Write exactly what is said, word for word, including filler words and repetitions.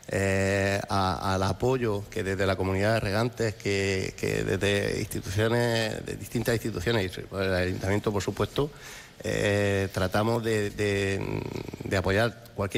eh, a, al apoyo que desde la comunidad de regantes, que, que desde instituciones, de distintas instituciones y el Ayuntamiento, por supuesto, eh, tratamos de, de, de apoyar cualquier